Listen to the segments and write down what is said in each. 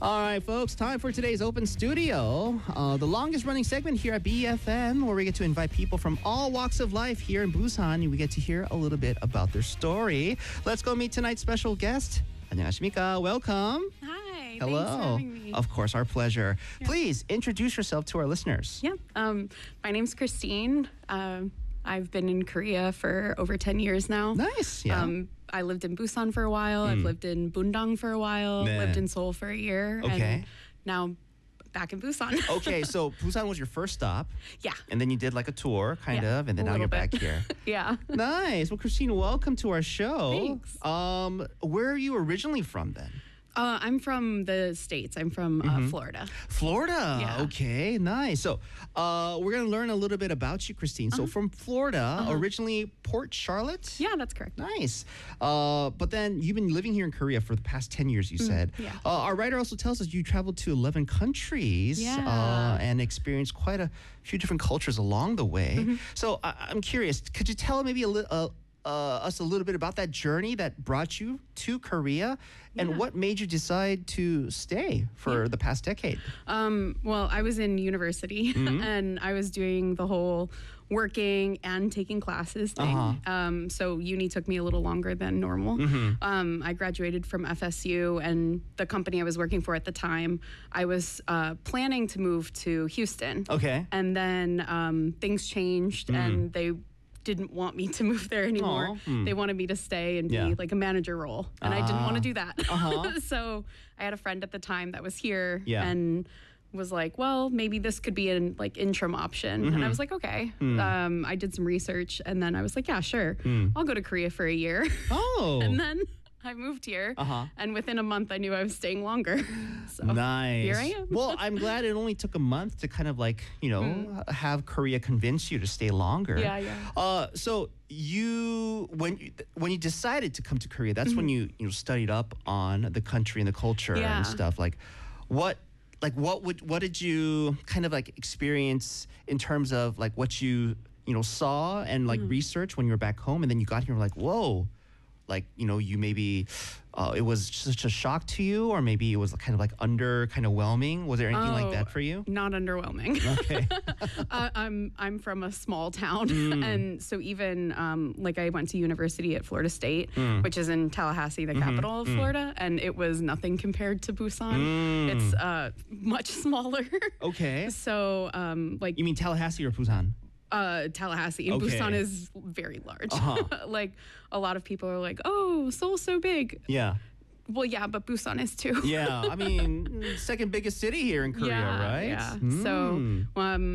All right, folks, time for today's Open Studio, the longest running segment here at BFM, where we get to invite people from all walks of life here in Busan, and we get to hear a little bit about their story. Let's go meet tonight's special guest. 안녕하십니까. Welcome. Hi. Hello. Thanks for having me. Of course, our pleasure. Yeah. Please introduce yourself to our listeners. Yeah. My name's Christine. I've been in Korea for over 10 years now. Nice. Yeah. I lived in Busan for a while. I've lived in Bundang for a while. 네. Lived in Seoul for a year. Okay. And now back in Busan. Okay, so Busan was your first stop. Yeah. And then you did like a tour, kind Yeah, of, and then a now you're little back bit. here. Yeah. Nice. Well, Christine, welcome to our show. Thanks. Where are you originally from then? I'm from the States. I'm from Florida. Florida. Yeah. Okay, nice. So we're going to learn a little bit about you, Christine. So from Florida, originally Port Charlotte? Yeah, that's correct. Nice. But then you've been living here in Korea for the past 10 years, you said. yeah. Our writer also tells us you traveled to 11 countries Yeah. and experienced quite a few different cultures along the way. So I'm curious, could you tell maybe us a little bit about that journey that brought you to Korea and what made you decide to stay for the past decade? Well, I was in university and I was doing the whole working and taking classes thing. So uni took me a little longer than normal. I graduated from FSU, and the company I was working for at the time, I was planning to move to Houston. Okay. And then things changed and they didn't want me to move there anymore. They wanted me to stay and be like a manager role. And I didn't want to do that. So I had a friend at the time that was here and was like, well, maybe this could be an like interim option. And I was like, okay. I did some research and then I was like, yeah, sure. I'll go to Korea for a year. Oh. And then I moved here, and within a month, I knew I was staying longer. So Nice. here I am. Well, I'm glad it only took a month to kind of like, have Korea convince you to stay longer. Yeah. So when you decided to come to Korea, that's when you studied up on the country and the culture and stuff. Like, what did you kind of like experience in terms of like what you saw and like research when you were back home, and then you got here and were like, whoa. Like, you maybe it was such a shock to you, or maybe it was kind of underwhelming. Was there anything like that for you? Not underwhelming. Okay. I'm from a small town, and so even like I went to university at Florida State, which is in Tallahassee, the capital of Florida, and it was nothing compared to Busan. It's much smaller. Okay. So like You mean Tallahassee or Busan? Tallahassee, and Okay. Busan is very large. Like a lot of people are like, "Oh, Seoul's so big." Yeah. Well, yeah, but Busan is too. Yeah. I mean, second biggest city here in Korea, right? Yeah. So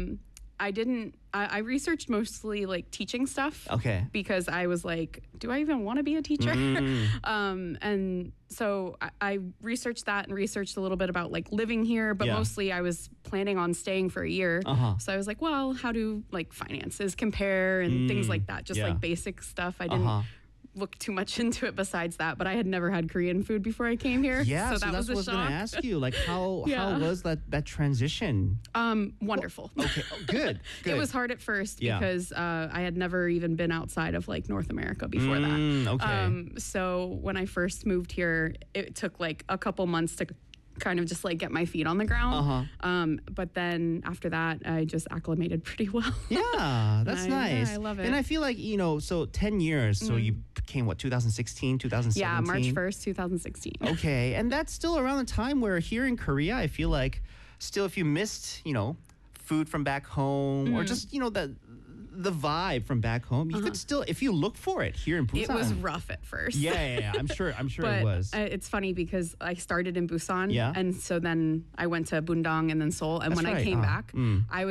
I researched mostly like teaching stuff. Okay. Because I was like, do I even want to be a teacher? And so I researched that and researched a little bit about like living here, but mostly I was planning on staying for a year. So I was like, well, how do like finances compare and things like that? Just like basic stuff. I didn't look too much into it besides that, but I had never had Korean food before I came here. Yeah, so that that's was a what I was going shock. to ask you. Like, how was that transition? Wonderful. Okay, good. It was hard at first Yeah. because I had never even been outside of like North America before that. Okay. So when I first moved here, it took like a couple months to kind of just like get my feet on the ground. But then after that, I just acclimated pretty well. Yeah, that's nice. I love it. And I feel like, so 10 years, so you came, 2016, 2017? Yeah, March 1st, 2016. Okay, and that's still around the time where here in Korea, I feel like still if you missed, food from back home or just, the vibe from back home, you could still, if you look for it here in Busan. It was rough at first. Yeah. I'm sure but it was. It's funny because I started in Busan, Yeah. and so then I went to Bundang and then Seoul, and That's when I right. came back, I was